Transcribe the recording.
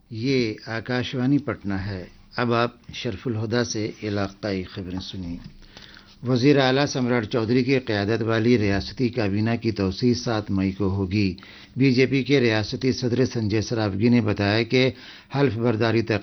ये आकाशवाणी पटना है। अब आप शरफुल हुदा से इलाक़ाई ख़बरें सुनिए। वज़ीर आला सम्राट चौधरी की क़यादत वाली रियासती काबीना की तौसीह 7 मई को होगी। बीजेपी के रियासती सदर संजय सरावगी ने बताया कि हल्फ बर्दारी